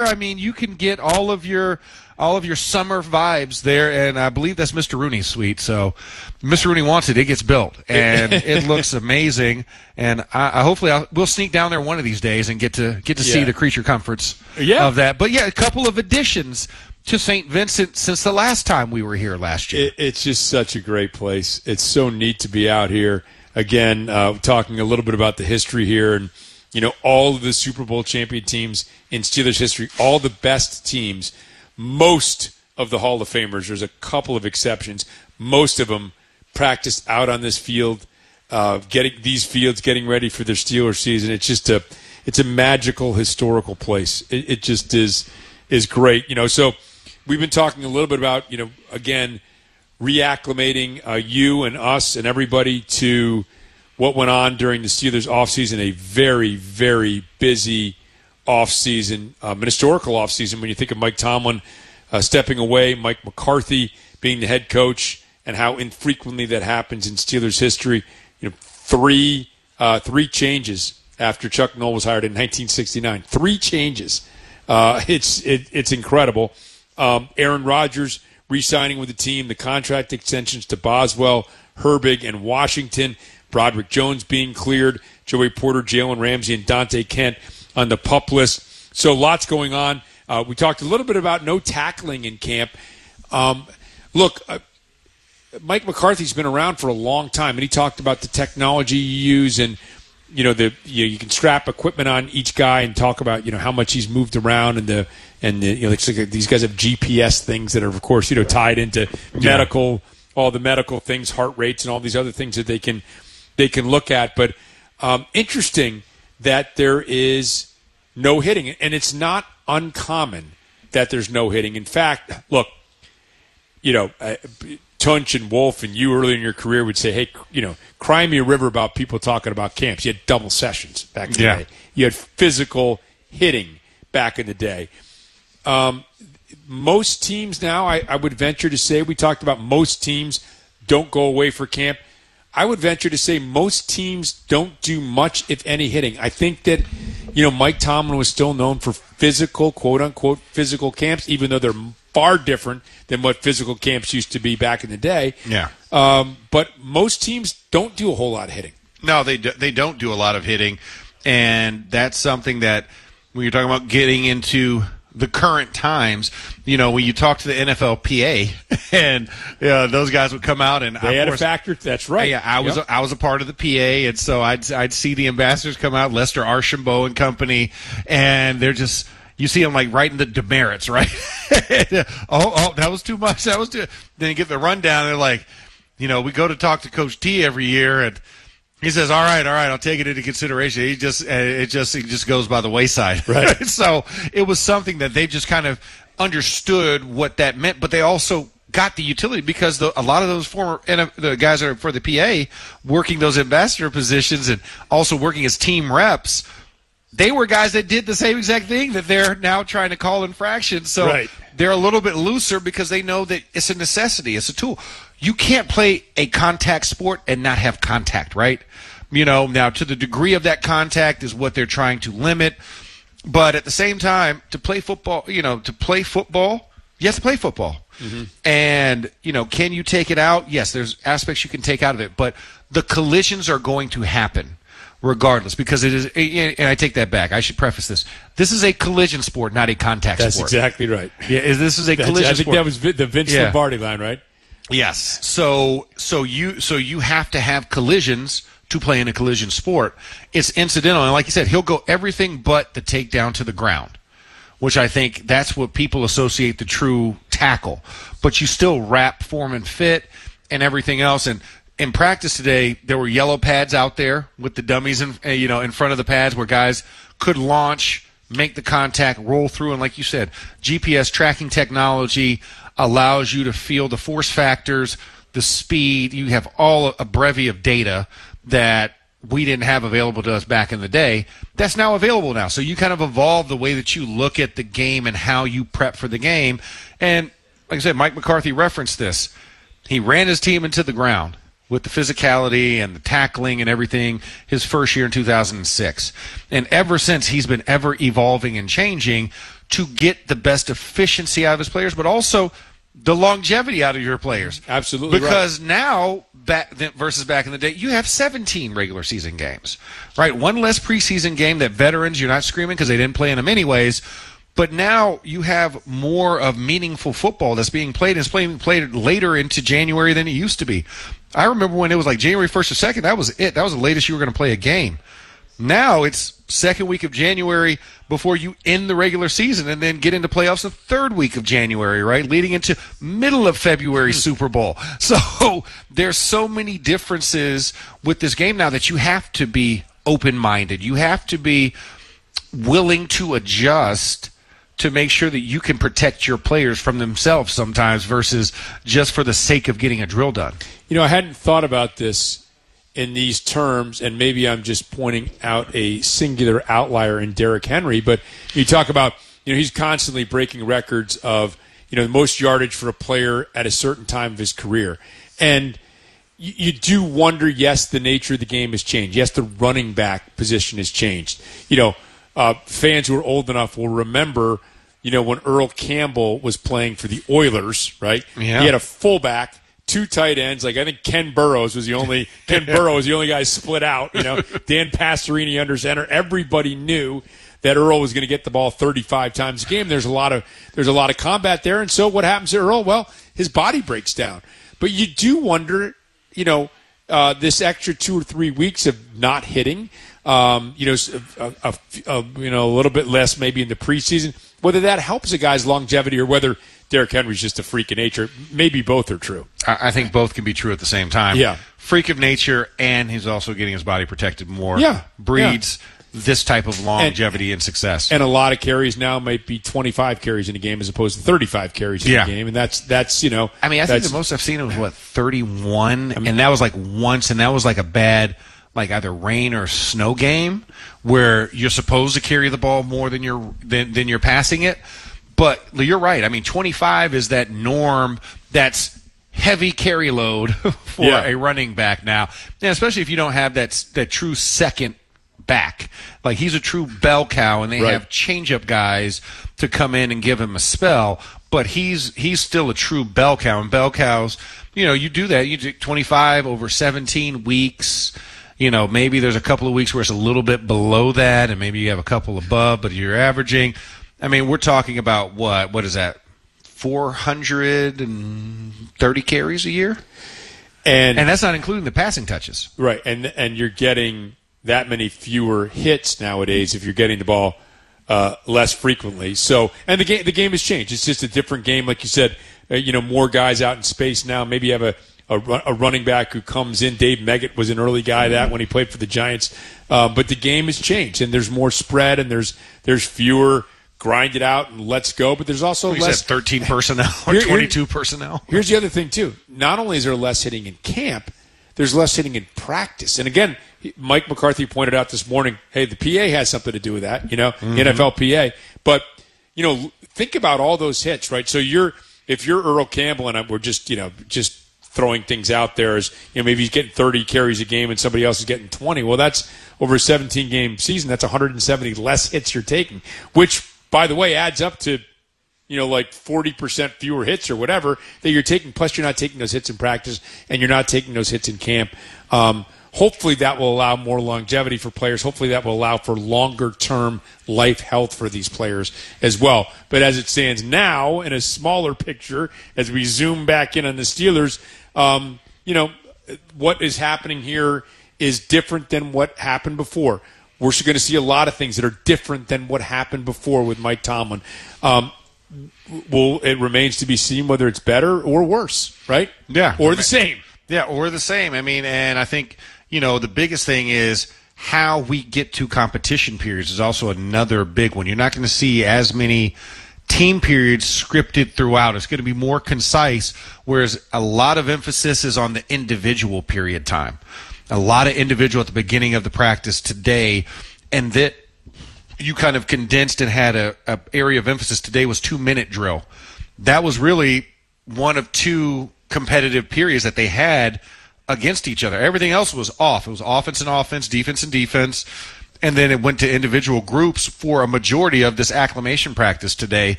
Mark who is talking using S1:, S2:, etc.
S1: I mean, you can get all of your summer vibes there, and I believe that's Mr. Rooney's suite. So, Mr. Rooney wants it; it gets built, and it looks amazing. And hopefully we'll sneak down there one of these days and get to see the creature comforts of that. But yeah, a couple of additions to St. Vincent since the last time we were here last year.
S2: It's just such a great place. It's so neat to be out here. Again, talking a little bit about the history here, and all of the Super Bowl champion teams in Steelers history, all the best teams, most of the Hall of Famers, there's a couple of exceptions, most of them practiced out on this field, getting ready for their Steelers season. It's just it's a magical historical place. It just is great. So we've been talking a little bit about, again, reacclimating you and us and everybody to what went on during the Steelers offseason, a very, very busy offseason, an historical offseason when you think of Mike Tomlin stepping away, Mike McCarthy being the head coach, and how infrequently that happens in Steelers history. Three changes after Chuck Noll was hired in 1969. 3 changes. It's incredible. Aaron Rodgers re-signing with the team, the contract extensions to Boswell, Herbig, and Washington, Broderick Jones being cleared, Joey Porter, Jalen Ramsey, and Dante Kent on the PUP list. So lots going on. We talked a little bit about no tackling in camp. Mike McCarthy's been around for a long time, and he talked about the technology you use, and you can strap equipment on each guy and talk about how much he's moved around, and it's like these guys have GPS things that are, of course, tied into medical, all the medical things, heart rates, and all these other things that they can look at. But interesting that there is no hitting, and it's not uncommon that there's no hitting. In fact, look, Tunch and Wolf and you early in your career would say, hey, cry me a river about people talking about camps. You had double sessions back in the day. You had physical hitting back in the day. Most teams now, I would venture to say, we talked about most teams don't go away for camp. I would venture to say most teams don't do much, if any, hitting. I think that, Mike Tomlin was still known for physical, quote-unquote, physical camps, even though they're far different than what physical camps used to be back in the day.
S1: Yeah.
S2: But most teams don't do a whole lot of hitting.
S1: No, they don't do a lot of hitting, and that's something that when you're talking about getting into the current times, when you talk to the NFLPA, and those guys would come out and
S2: they had a factor. That's right.
S1: Yeah, I was a part of the PA, and so I'd see the ambassadors come out, Lester Archambault and company, and they're just. You see them like writing the demerits, right? oh, that was too much. That was too. Then you get the rundown. They're like, we go to talk to Coach T every year, and he says, "All right, I'll take it into consideration." It just goes by the wayside,
S2: right?
S1: So it was something that they just kind of understood what that meant, but they also got the utility because a lot of those the guys that are for the PA working those ambassador positions and also working as team reps. They were guys that did the same exact thing that they're now trying to call infractions. So They're a little bit looser because they know that it's a necessity. It's a tool. You can't play a contact sport and not have contact, right? Now to the degree of that contact is what they're trying to limit. But at the same time, to play football, you have to play football. Mm-hmm. And, can you take it out? Yes, there's aspects you can take out of it. But the collisions are going to happen. Regardless, because it is, and I take that back. I should preface this. This is a collision sport, not a contact sport.
S2: That's exactly right.
S1: Yeah, this is a collision sport. I think
S2: that was the Vince Lombardi line, right?
S1: Yes. So you have to have collisions to play in a collision sport. It's incidental, and like you said, he'll go everything but the takedown to the ground, which I think that's what people associate the true tackle. But you still wrap, form, and fit, and everything else, and in practice today, there were yellow pads out there with the dummies in front of the pads where guys could launch, make the contact, roll through, and like you said, GPS tracking technology allows you to feel the force factors, the speed. You have a bevy of data that we didn't have available to us back in the day. That's now available now. So you kind of evolve the way that you look at the game and how you prep for the game. And like I said, Mike McCarthy referenced this. He ran his team into the ground with the physicality and the tackling and everything his first year in 2006. And ever since, he's been ever evolving and changing to get the best efficiency out of his players, but also the longevity out of your players.
S2: Absolutely,
S1: because now versus back in the day, you have 17 regular season games, right? One less preseason game that veterans, you're not screaming because they didn't play in them anyways. But now you have more of meaningful football that's being played, and it's being played later into January than it used to be. I remember when it was like January 1st or 2nd, that was it. That was the latest you were going to play a game. Now it's second week of January before you end the regular season and then get into playoffs the third week of January, right? Leading into middle of February Super Bowl. So there's so many differences with this game now that you have to be open-minded. You have to be willing to adjust to make sure that you can protect your players from themselves sometimes versus just for the sake of getting a drill done.
S2: You know, I hadn't thought about this in these terms, and maybe I'm just pointing out a singular outlier in Derrick Henry, but you talk about, he's constantly breaking records of, the most yardage for a player at a certain time of his career. And you do wonder, yes, the nature of the game has changed. Yes, the running back position has changed. Fans who are old enough will remember, when Earl Campbell was playing for the Oilers, right?
S1: Yeah.
S2: He had a fullback, 2 tight ends. Like, I think Ken Burrows was the only guy split out. Dan Pastorini under center. Everybody knew that Earl was going to get the ball 35 times a game. There's a lot of combat there. And so what happens to Earl? Well, his body breaks down. But you do wonder, this extra 2 or 3 weeks of not hitting, a little bit less maybe in the preseason, whether that helps a guy's longevity or whether Derrick Henry's just a freak of nature. Maybe both are true.
S1: I think both can be true at the same time.
S2: Yeah.
S1: Freak of nature, and he's also getting his body protected more.
S2: Yeah.
S1: Breeds this type of longevity and success.
S2: And a lot of carries now might be 25 carries in a game as opposed to 35 carries in a game. And that's I think
S1: the most I've seen was 31, and that was like once, and that was like a bad either rain or snow game where you're supposed to carry the ball more than you're passing it. But you're right. 25 is that norm. That's heavy carry load for a running back now, and especially if you don't have that true second back. Like, he's a true bell cow, and they have change-up guys to come in and give him a spell. But he's still a true bell cow, and bell cows, you do that. You do 25 over 17 weeks. Maybe there's a couple of weeks where it's a little bit below that, and maybe you have a couple above, but you're averaging. We're talking about what is that? 430 carries a year? And that's not including the passing touches.
S2: Right. And you're getting that many fewer hits nowadays if you're getting the ball less frequently. So, and the game has changed. It's just a different game. Like you said, more guys out in space now. Maybe you have a running back who comes in. Dave Meggett was an early guy that when he played for the Giants. But the game has changed, and there's more spread, and there's fewer grind it out and let's go. But there's also less
S1: 13 personnel or 22 personnel.
S2: Here's the other thing too. Not only is there less hitting in camp, there's less hitting in practice. And again, Mike McCarthy pointed out this morning, hey, the PA has something to do with that, NFL PA. But, think about all those hits, right? So if you're Earl Campbell, and we're just throwing things out there as, maybe he's getting 30 carries a game and somebody else is getting 20. Well, that's over a 17-game season. That's 170 less hits you're taking, which, by the way, adds up to, 40% fewer hits or whatever that you're taking. Plus, you're not taking those hits in practice, and you're not taking those hits in camp. Hopefully, that will allow more longevity for players. Hopefully, that will allow for longer-term life health for these players as well. But as it stands now, in a smaller picture, as we zoom back in on the Steelers, what is happening here is different than what happened before. We're going to see a lot of things that are different than what happened before with Mike Tomlin. It remains to be seen whether it's better or worse, right?
S1: Yeah.
S2: Or the same.
S1: Yeah, or the same. And I think, the biggest thing is how we get to competition periods is also another big one. You're not going to see as many team periods scripted throughout. It's going to be more concise, whereas a lot of emphasis is on the individual period time. A lot of individual at the beginning of the practice today, and that you kind of condensed and had a area of emphasis today was 2-minute drill. That was really one of two competitive periods that they had against each other. Everything else was off. It was offense and offense, defense and defense. and then it went to individual groups for a majority of this acclimation practice today.